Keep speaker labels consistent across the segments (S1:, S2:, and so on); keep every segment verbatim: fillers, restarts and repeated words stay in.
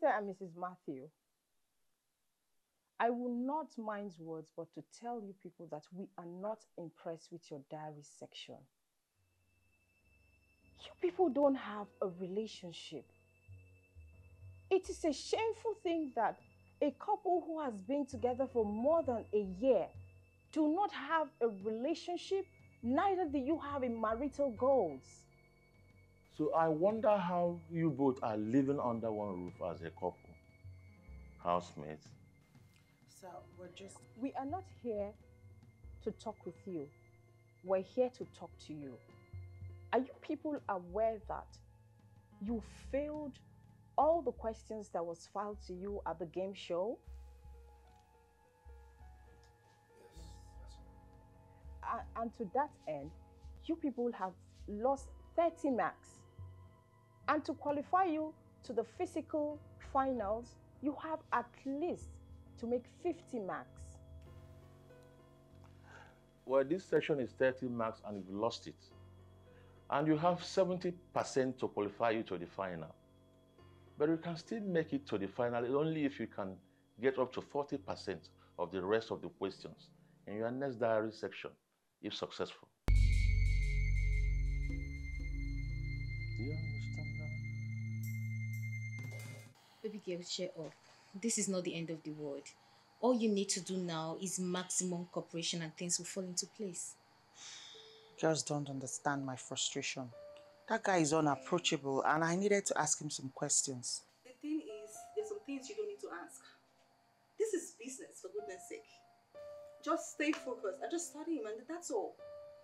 S1: Mister and Missus Matthew, I will not mind words but to tell you people that we are not impressed with your diary section. You people don't have a relationship. It is a shameful thing that a couple who has been together for more than a year do not have a relationship, neither do you have a marital goals.
S2: So I wonder how you both are living under one roof as a couple. Housemates.
S3: So we're just...
S1: We are not here to talk with you. We're here to talk to you. Are you people aware that you failed all the questions that was filed to you at the game show?
S4: Yes, that's
S1: right. And to that end, you people have lost thirty marks. And to qualify you to the physical finals, you have at least to make fifty marks.
S2: Well, this section is thirty marks and you've lost it. And you have seventy percent to qualify you to the final. But you can still make it to the final only if you can get up to forty percent of the rest of the questions in your next diary section, if successful. Do you understand that?
S5: Baby girl, cheer up. This is not the end of the world. All you need to do now is maximum cooperation and things will fall into place.
S3: Girls don't understand my frustration. That guy is unapproachable and I needed to ask him some questions.
S6: The thing is, there's some things you don't need to ask. This is business, for goodness sake. Just stay focused and just study him and that's all.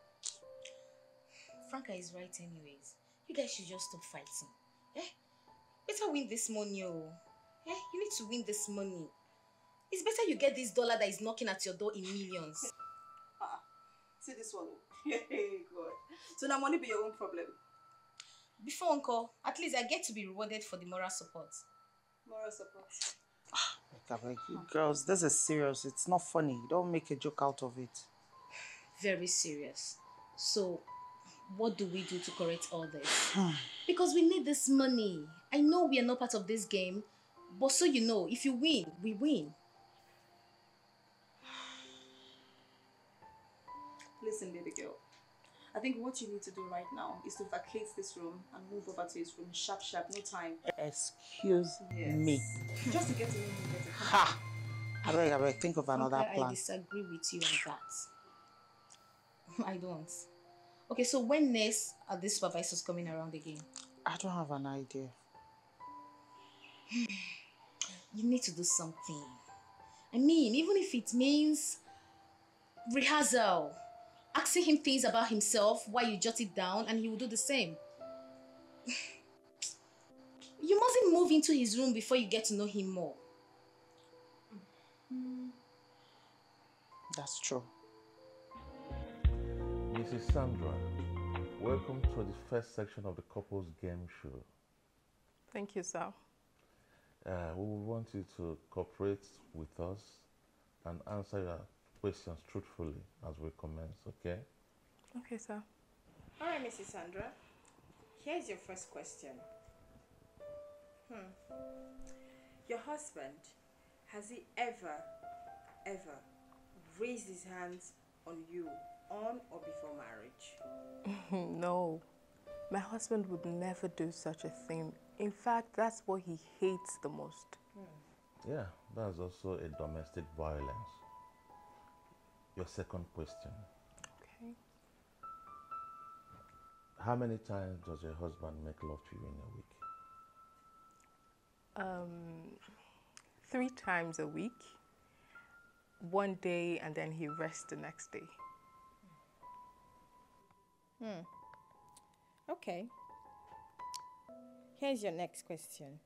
S5: Franca is right anyways. You guys should just stop fighting. Eh? Better win this money, oh. Eh? You need to win this money. It's better you get this dollar that is knocking at your door in millions.
S6: Ah, see this one. Hey, God. So now money be your own problem.
S5: Before uncle, at least I get to be rewarded for the moral support.
S6: Moral support.
S3: You girls, this is serious. It's not funny. Don't make a joke out of it.
S5: Very serious. So, what do we do to correct all this? Because we need this money. I know we are not part of this game, but so you know, if you win, we win.
S6: Listen, baby girl. I think what you need to do right now is to vacate this room and move over to his room sharp sharp, no time.
S3: Excuse yes. me.
S6: Just to get to know him better.
S3: Ha! I beg, I beg, think of another
S5: okay,
S3: plan.
S5: I disagree with you on that. I don't. Okay, so when next are these supervisors coming around again?
S3: I don't have an idea.
S5: You need to do something. I mean, even if it means rehearsal. Asking him things about himself while you jot it down and he will do the same. You mustn't move into his room before you get to know him more.
S3: Mm. That's true.
S2: Missus Sandra, welcome to the first section of the couples game show.
S7: Thank you, sir.
S2: Uh, we want you to cooperate with us and answer your questions truthfully as we commence, okay?
S7: Okay, sir.
S1: All right, Missus Sandra. Here's your first question. Hmm. Your husband, has he ever, ever raised his hands on you on or before marriage?
S7: No. My husband would never do such a thing. In fact, that's what he hates the most.
S2: Hmm. Yeah, that's also a domestic violence. Your second question.
S7: Okay.
S2: How many times does your husband make love to you in a week?
S7: Um, three times a week. One day and then he rests the next day.
S1: Hmm. Okay. Here's your next question.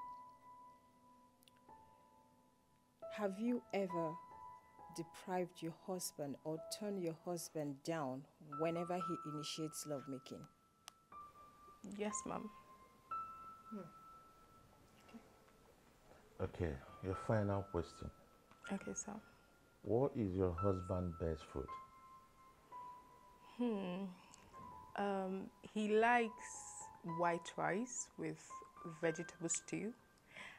S1: Have you ever deprived your husband or turned your husband down whenever he initiates lovemaking?
S7: Yes, ma'am.
S1: Hmm.
S2: Okay. Okay, your final question.
S7: Okay, sir.
S2: What is your husband's best food?
S7: Hmm. Um, he likes white rice with vegetable stew.